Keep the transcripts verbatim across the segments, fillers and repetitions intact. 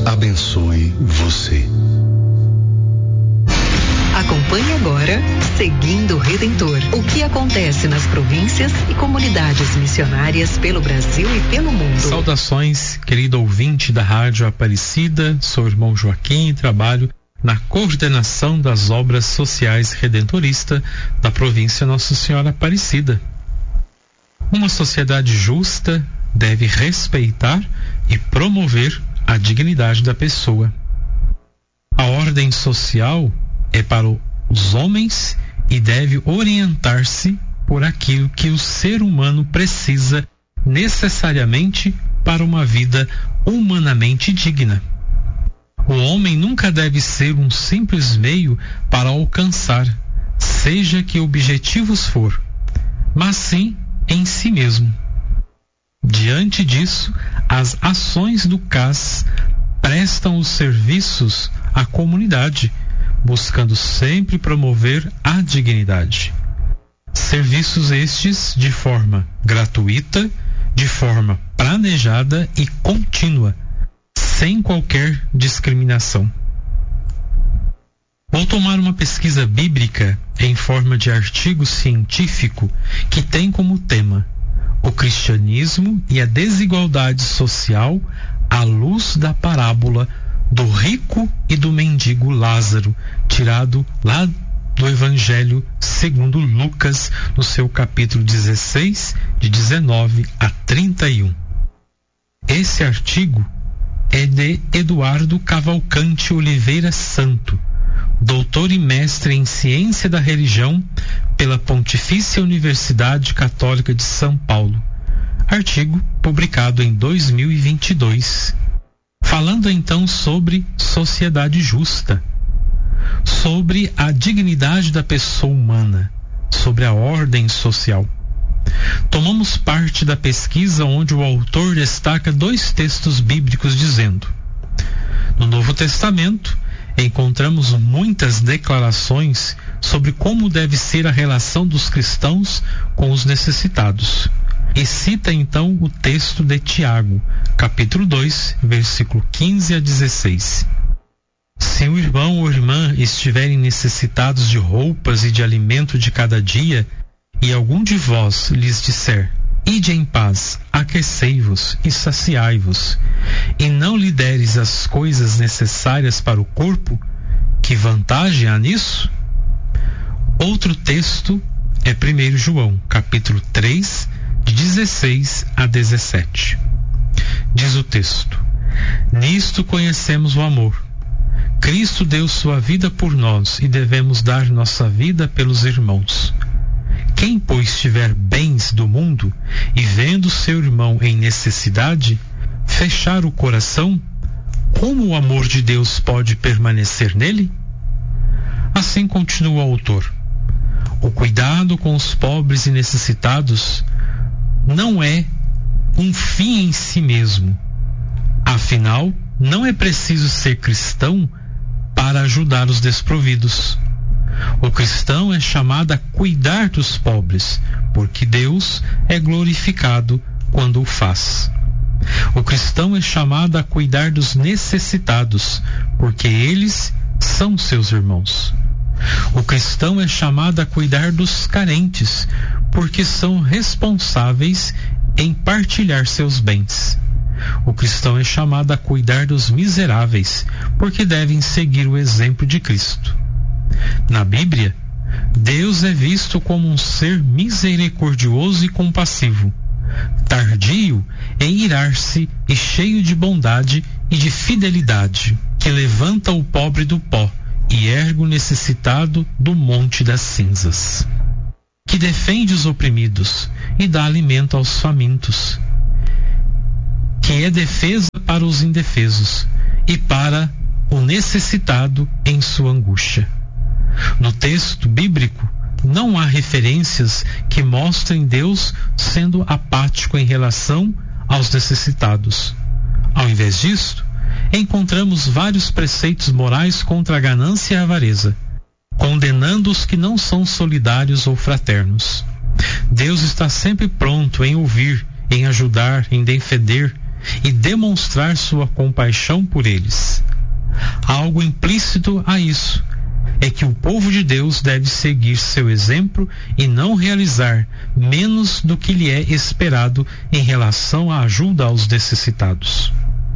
abençoe você. Acompanhe agora Seguindo o Redentor. O que acontece nas províncias e comunidades missionárias pelo Brasil e pelo mundo. Saudações, querido ouvinte da Rádio Aparecida. Sou o irmão Joaquim e trabalho na coordenação das obras sociais redentorista da província Nossa Senhora Aparecida. Uma sociedade justa deve respeitar e promover a dignidade da pessoa. A ordem social é para os homens e deve orientar-se por aquilo que o ser humano precisa necessariamente para uma vida humanamente digna. O homem nunca deve ser um simples meio para alcançar, seja que objetivos for, mas sim em si mesmo. Diante disso, as ações do C A S prestam os serviços à comunidade, buscando sempre promover a dignidade. Serviços estes de forma gratuita, de forma planejada e contínua, sem qualquer discriminação. Vou tomar uma pesquisa bíblica em forma de artigo científico que tem como tema o cristianismo e a desigualdade social à luz da parábola do rico e do mendigo Lázaro, tirado lá do Evangelho segundo Lucas, no seu capítulo dezesseis, de dezenove a trinta e um. Esse artigo é de Eduardo Cavalcante Oliveira Santo, doutor e mestre em Ciência da Religião pela Pontifícia Universidade Católica de São Paulo. Artigo publicado em dois mil e vinte e dois. Falando então sobre sociedade justa, sobre a dignidade da pessoa humana, sobre a ordem social. Tomamos parte da pesquisa onde o autor destaca dois textos bíblicos dizendo: no Novo Testamento, encontramos muitas declarações sobre como deve ser a relação dos cristãos com os necessitados. E cita então o texto de Tiago, capítulo dois, versículo quinze a dezesseis. Se o irmão ou irmã estiverem necessitados de roupas e de alimento de cada dia, e algum de vós lhes disser: ide em paz, aquecei-vos e saciai-vos, e não lhe deres as coisas necessárias para o corpo, que vantagem há nisso? Outro texto é primeiro João, capítulo três, de dezesseis a dezessete. Diz o texto: nisto conhecemos o amor. Cristo deu sua vida por nós e devemos dar nossa vida pelos irmãos. Quem, pois, tiver bens do mundo e vendo seu irmão em necessidade, fechar o coração, como o amor de Deus pode permanecer nele? Assim continua o autor: o cuidado com os pobres e necessitados não é um fim em si mesmo. Afinal, não é preciso ser cristão para ajudar os desprovidos. O cristão é chamado a cuidar dos pobres, porque Deus é glorificado quando o faz. O cristão é chamado a cuidar dos necessitados, porque eles são seus irmãos. O cristão é chamado a cuidar dos carentes, porque são responsáveis em partilhar seus bens. O cristão é chamado a cuidar dos miseráveis, porque devem seguir o exemplo de Cristo. Na Bíblia, Deus é visto como um ser misericordioso e compassivo, tardio em irar-se e cheio de bondade e de fidelidade, que levanta o pobre do pó e ergue o necessitado do monte das cinzas, que defende os oprimidos e dá alimento aos famintos, que é defesa para os indefesos e para o necessitado em sua angústia. No texto bíblico, não há referências que mostrem Deus sendo apático em relação aos necessitados. Ao invés disso, encontramos vários preceitos morais contra a ganância e a avareza, condenando os que não são solidários ou fraternos. Deus está sempre pronto em ouvir, em ajudar, em defender e demonstrar sua compaixão por eles. Algo implícito a isso é que o povo de Deus deve seguir seu exemplo e não realizar menos do que lhe é esperado em relação à ajuda aos necessitados.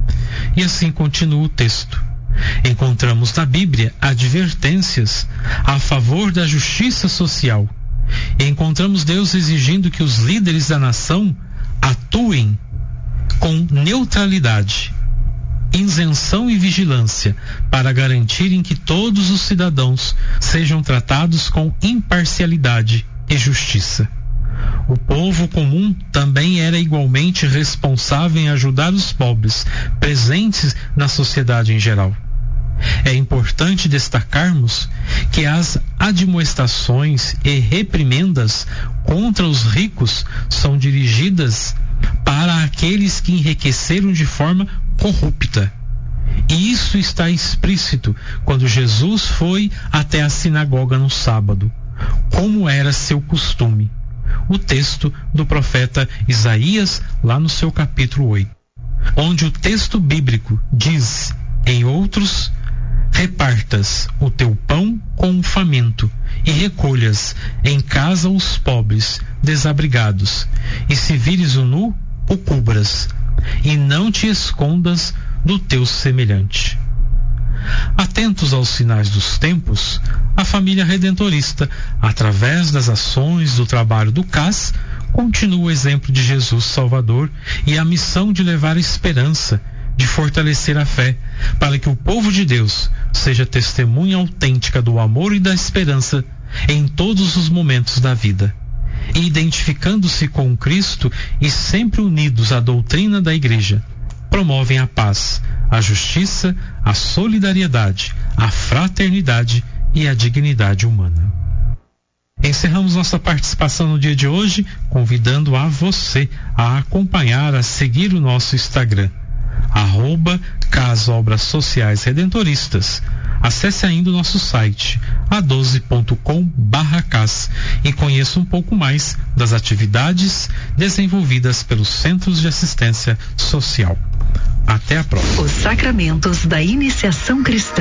E assim continua o texto. Encontramos na Bíblia advertências a favor da justiça social. E encontramos Deus exigindo que os líderes da nação atuem com neutralidade, isenção e vigilância para garantirem que todos os cidadãos sejam tratados com imparcialidade e justiça. O povo comum também era igualmente responsável em ajudar os pobres, presentes na sociedade em geral. É importante destacarmos que as admoestações e reprimendas contra os ricos são dirigidas para aqueles que enriqueceram de forma corrupta. E isso está explícito quando Jesus foi até a sinagoga no sábado, como era seu costume. O texto do profeta Isaías, lá no seu capítulo oito, onde o texto bíblico diz, em outros: repartas o teu pão com o faminto e recolhas em casa os pobres desabrigados, e se vires o nu, o cubras, e não te escondas do teu semelhante. Atentos aos sinais dos tempos, a família redentorista, através das ações do trabalho do C A S, continua o exemplo de Jesus Salvador e a missão de levar a esperança, de fortalecer a fé, para que o povo de Deus seja testemunha autêntica do amor e da esperança em todos os momentos da vida. E identificando-se com Cristo e sempre unidos à doutrina da Igreja, promovem a paz, a justiça, a solidariedade, a fraternidade e a dignidade humana. Encerramos nossa participação no dia de hoje, convidando a você a acompanhar, a seguir o nosso Instagram, arroba Cas Obras Sociais Redentoristas. Acesse ainda o nosso site, a doze ponto com barra cas, e conheça um pouco mais das atividades desenvolvidas pelos Centros de Assistência Social. Até a próxima. Os Sacramentos da Iniciação Cristã.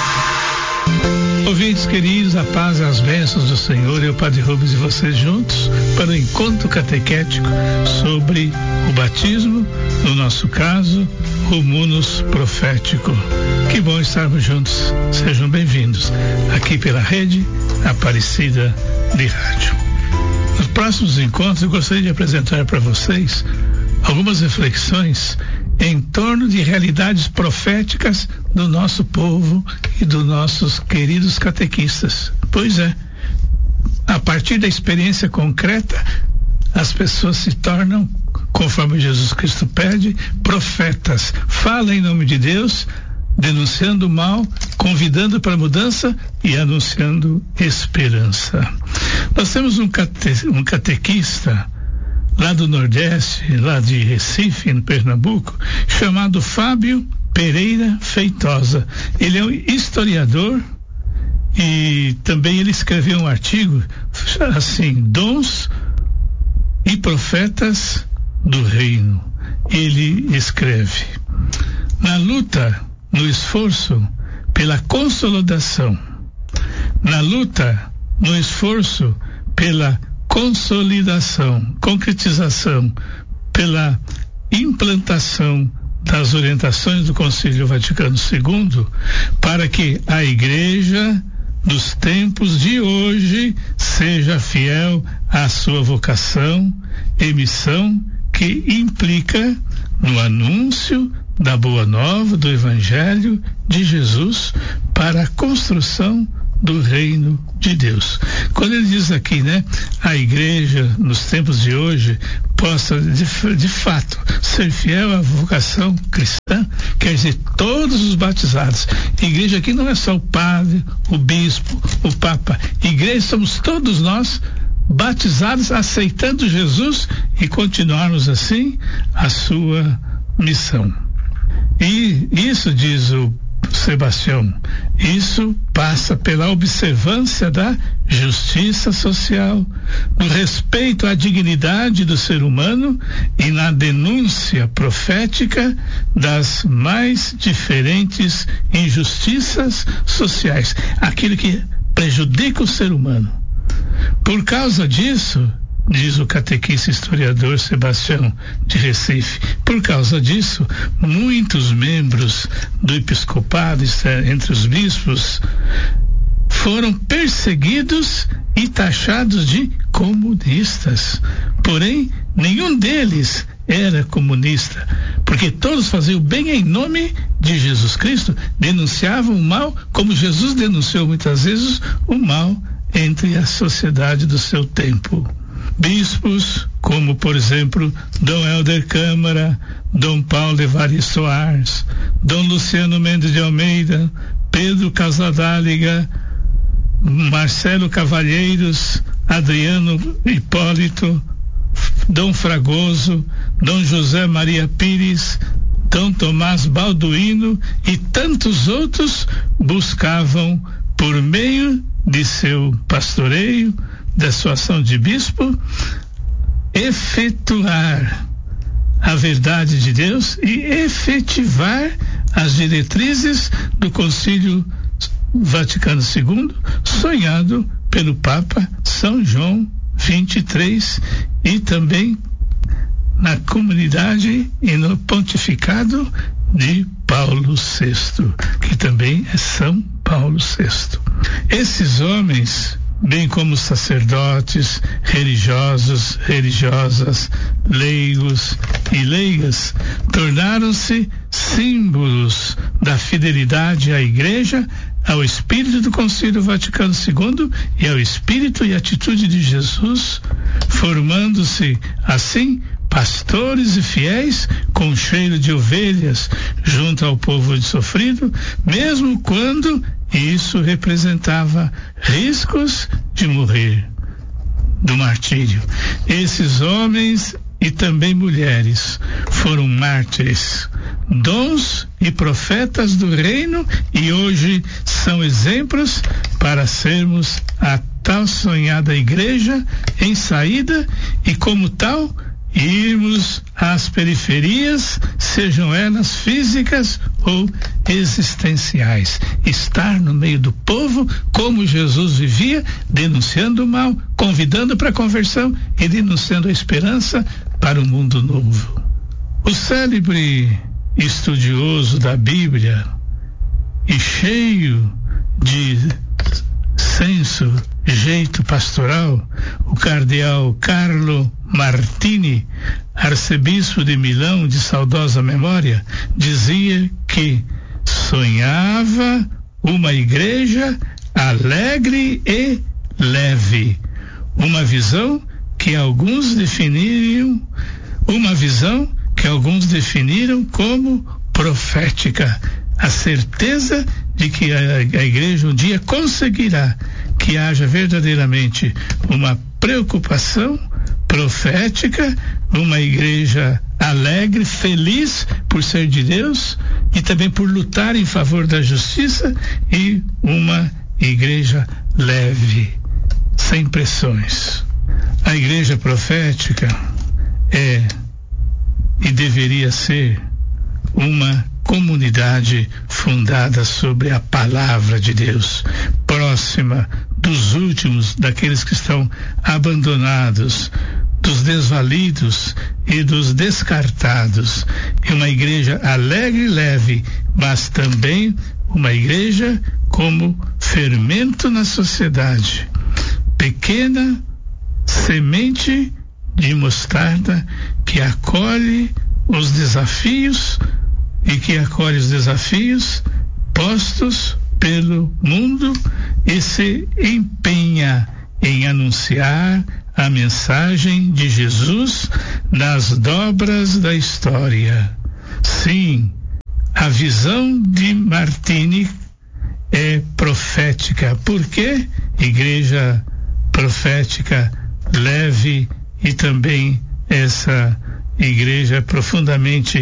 Ouvintes queridos, a paz e as bênçãos do Senhor. Eu, Padre Rubens, e vocês juntos para o encontro catequético sobre o batismo, no nosso caso, o munus profético. Que bom estarmos juntos. Sejam bem-vindos aqui pela rede Aparecida de Rádio. Nos próximos encontros eu gostaria de apresentar para vocês algumas reflexões em torno de realidades proféticas do nosso povo e dos nossos queridos catequistas. Pois é, a partir da experiência concreta, as pessoas se tornam, conforme Jesus Cristo pede, profetas. Fala em nome de Deus, denunciando o mal, convidando para a mudança e anunciando esperança. Nós temos um, cate, um catequista lá do Nordeste, lá de Recife, em Pernambuco, chamado Fábio Pereira Feitosa. Ele é um historiador e também ele escreveu um artigo assim, Dons e Profetas do Reino. Ele escreve: na luta, no esforço pela consolidação, na luta, no esforço pela consolidação, concretização, pela implantação das orientações do Concílio Vaticano segundo, para que a Igreja, nos tempos de hoje, seja fiel à sua vocação e missão, que implica no anúncio da Boa Nova, do Evangelho de Jesus, para a construção do reino de Deus. Quando ele diz aqui, né, a igreja nos tempos de hoje possa de, de fato ser fiel à vocação cristã, quer dizer, todos os batizados. Igreja aqui não é só o padre, o bispo, o papa. Igreja somos todos nós batizados, aceitando Jesus e continuarmos assim a sua missão. E isso, diz o Sebastião. Isso passa pela observância da justiça social, no respeito à dignidade do ser humano e na denúncia profética das mais diferentes injustiças sociais, aquilo que prejudica o ser humano. Por causa disso, diz o catequista historiador Sebastião de Recife, por causa disso, muitos membros do episcopado, entre os bispos, foram perseguidos e taxados de comunistas. Porém, nenhum deles era comunista, porque todos faziam bem em nome de Jesus Cristo, denunciavam o mal, como Jesus denunciou muitas vezes o mal entre a sociedade do seu tempo. Bispos, como por exemplo Dom Helder Câmara, Dom Paulo Evaristo Soares, Dom Luciano Mendes de Almeida, Pedro Casadáliga, Marcelo Cavalheiros, Adriano Hipólito, Dom Fragoso, Dom José Maria Pires, Dom Tomás Balduino e tantos outros buscavam, por meio de seu pastoreio, da sua ação de bispo, efetuar a verdade de Deus e efetivar as diretrizes do Concílio Vaticano segundo, sonhado pelo Papa São João vinte e três e também na comunidade e no pontificado de Paulo sexto, que também é São Paulo sexto. Esses homens, bem como sacerdotes, religiosos, religiosas, leigos e leigas, tornaram-se símbolos da fidelidade à Igreja, ao espírito do Concílio Vaticano segundo e ao espírito e atitude de Jesus, formando-se assim pastores e fiéis com cheiro de ovelhas junto ao povo sofrido, mesmo quando isso representava riscos de morrer, do martírio. Esses homens e também mulheres foram mártires, dons e profetas do reino, e hoje são exemplos para sermos a tal sonhada igreja em saída e, como tal, irmos às periferias, sejam elas físicas ou existenciais. Estar no meio do povo, como Jesus vivia, denunciando o mal, convidando para a conversão e denunciando a esperança para o mundo novo. O célebre estudioso da Bíblia e cheio de senso, jeito pastoral, o cardeal Carlo Martini, arcebispo de Milão de saudosa memória, dizia que sonhava uma igreja alegre e leve, uma visão que alguns definiram, uma visão que alguns definiram como profética, a certeza de que a, a igreja um dia conseguirá que haja verdadeiramente uma preocupação profética, uma igreja alegre, feliz por ser de Deus e também por lutar em favor da justiça, e uma igreja leve, sem pressões. A igreja profética é e deveria ser uma comunidade fundada sobre a palavra de Deus, próxima dos últimos, daqueles que estão abandonados, dos desvalidos e dos descartados. É uma igreja alegre e leve, mas também uma igreja como fermento na sociedade. Pequena semente de mostarda que acolhe os desafios e que acolhe os desafios postos pelo mundo e se empenha em anunciar a mensagem de Jesus nas dobras da história. Sim, a visão de Martini é profética. Por quê? Igreja profética leve, e também essa igreja profundamente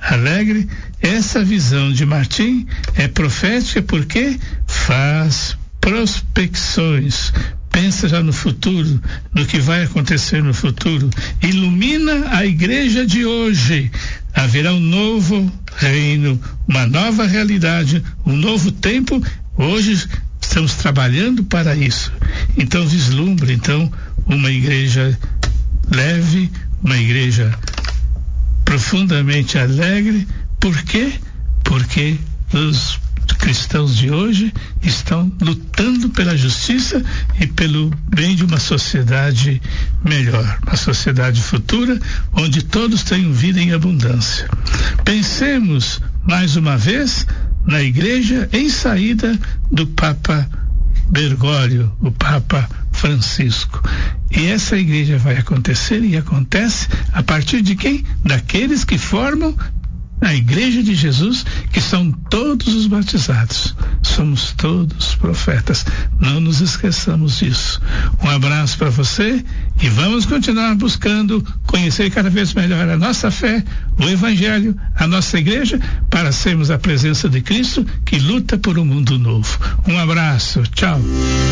alegre. Essa visão de Martim é profética porque faz prospecções, pensa já no futuro, no que vai acontecer no futuro, ilumina a igreja de hoje. Haverá um novo reino, uma nova realidade, um novo tempo. Hoje estamos trabalhando para isso. Então vislumbre então uma igreja leve, uma igreja profundamente alegre. Por quê? Porque os cristãos de hoje estão lutando pela justiça e pelo bem de uma sociedade melhor, uma sociedade futura onde todos tenham vida em abundância. Pensemos mais uma vez na igreja em saída do Papa Bergoglio, o Papa Francisco. E essa igreja vai acontecer e acontece a partir de quem? Daqueles que formam a igreja de Jesus, que são todos os batizados. Somos todos profetas. Não nos esqueçamos disso. Um abraço para você e vamos continuar buscando conhecer cada vez melhor a nossa fé, o Evangelho, a nossa igreja, para sermos a presença de Cristo que luta por um mundo novo. Um abraço. Tchau.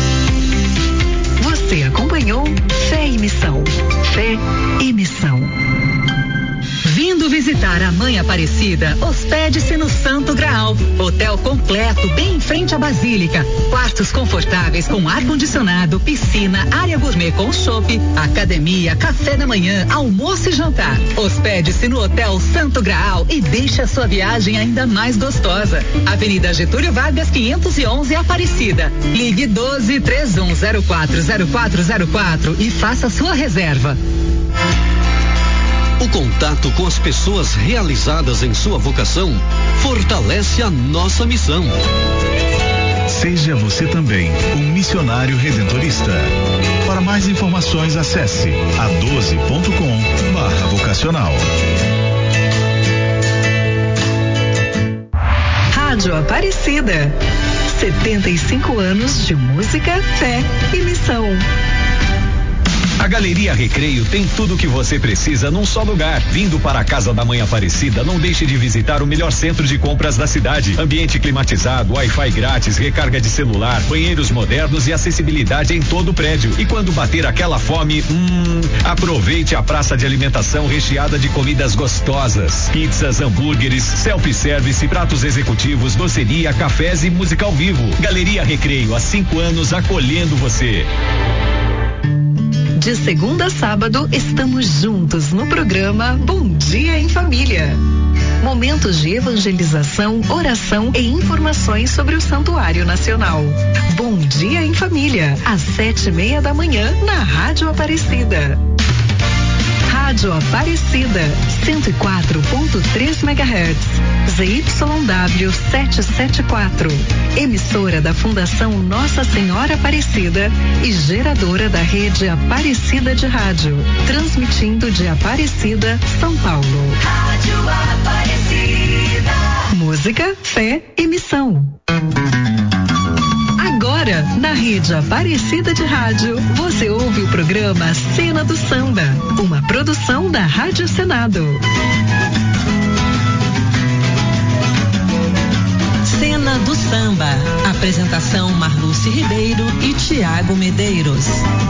Você acompanhou Fé e Missão. Fé e Missão. Vindo visitar a Mãe Aparecida, hospede-se no Santo Graal. Hotel completo, bem em frente à Basílica. Quartos confortáveis com ar-condicionado, piscina, área gourmet com chopp, academia, café da manhã, almoço e jantar. Hospede-se no Hotel Santo Graal e deixe a sua viagem ainda mais gostosa. Avenida Getúlio Vargas, quinhentos e onze, Aparecida. Ligue doze, três um zero quatro, zero quatro zero quatro e faça sua reserva. O contato com as pessoas realizadas em sua vocação fortalece a nossa missão. Seja você também um missionário redentorista. Para mais informações, acesse a doze ponto com barra vocacional. Rádio Aparecida. setenta e cinco anos de música, fé e missão. A Galeria Recreio tem tudo o que você precisa num só lugar. Vindo para a Casa da Mãe Aparecida, não deixe de visitar o melhor centro de compras da cidade. Ambiente climatizado, Wi-Fi grátis, recarga de celular, banheiros modernos e acessibilidade em todo o prédio. E quando bater aquela fome, hum, aproveite a praça de alimentação recheada de comidas gostosas. Pizzas, hambúrgueres, self-service, pratos executivos, doceria, cafés e música ao vivo. Galeria Recreio, há cinco anos acolhendo você. De segunda a sábado, estamos juntos no programa Bom Dia em Família. Momentos de evangelização, oração e informações sobre o Santuário Nacional. Bom Dia em Família, às sete e meia da manhã, na Rádio Aparecida. Rádio Aparecida, cento e quatro ponto três megahertz, Z Y W setecentos e setenta e quatro, emissora da Fundação Nossa Senhora Aparecida e geradora da rede Aparecida de Rádio, transmitindo de Aparecida, São Paulo. Rádio Aparecida. Música, fé e missão. Agora, na rede Aparecida de Rádio, você ouve o programa Cena do Samba, uma produção da Rádio Senado. Cena do Samba. Apresentação Marluce Ribeiro e Tiago Medeiros.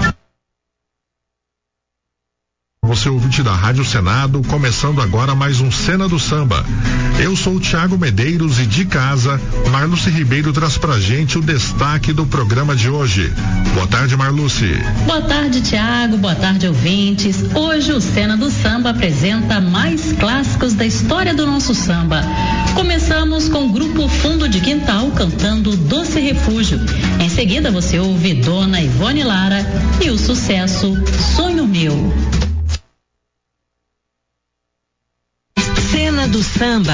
Você ouvinte da Rádio Senado, começando agora mais um Cena do Samba. Eu sou o Tiago Medeiros e de casa, Marluce Ribeiro traz pra gente o destaque do programa de hoje. Boa tarde, Marluce. Boa tarde, Tiago. Boa tarde, ouvintes. Hoje o Cena do Samba apresenta mais clássicos da história do nosso samba. Começamos com o grupo Fundo de Quintal cantando Doce Refúgio. Em seguida você ouve Dona Ivone Lara e o sucesso Sonho Meu. Cena do Samba.